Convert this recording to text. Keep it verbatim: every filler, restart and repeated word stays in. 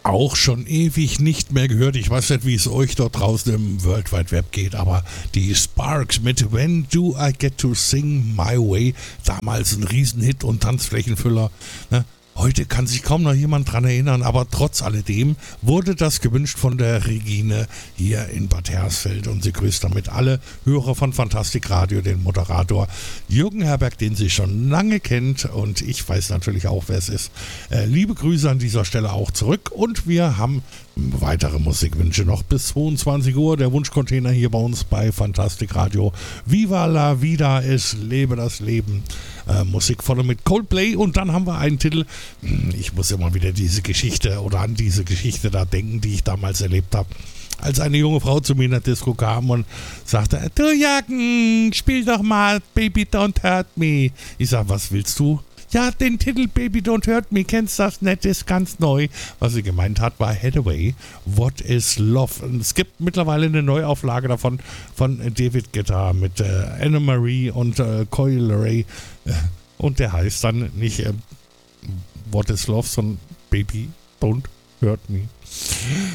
Auch schon ewig nicht mehr gehört. Ich weiß nicht, wie es euch dort draußen im World Wide Web geht, aber die Sparks mit When Do I Get to Sing My Way, damals ein Riesenhit und Tanzflächenfüller, ne? Heute kann sich kaum noch jemand dran erinnern, aber trotz alledem wurde das gewünscht von der Regine hier in Bad Hersfeld und sie grüßt damit alle Hörer von Fantastik Radio, den Moderator Jürgen Herberg, den sie schon lange kennt und ich weiß natürlich auch, wer es ist. Äh, liebe Grüße an dieser Stelle auch zurück und wir haben weitere Musikwünsche noch bis zweiundzwanzig Uhr. Der Wunschcontainer hier bei uns bei Fantastik Radio. Viva la vida, es lebe das Leben. Äh, Musik vorne mit Coldplay und dann haben wir einen Titel. Ich muss immer wieder diese Geschichte oder an diese Geschichte da denken, die ich damals erlebt habe. Als eine junge Frau zu mir in der Disco kam und sagte, du Jacken, spiel doch mal Baby Don't Hurt Me. Ich sag, was willst du? Ja, den Titel Baby Don't Hurt Me, kennst das nicht, ist ganz neu. Was sie gemeint hat, war Hathaway, What is Love? Und es gibt mittlerweile eine Neuauflage davon von David Guetta mit äh, Anna-Marie und äh, Coil Ray. Und der heißt dann nicht äh, What is Love, sondern Baby Don't Hurt Me.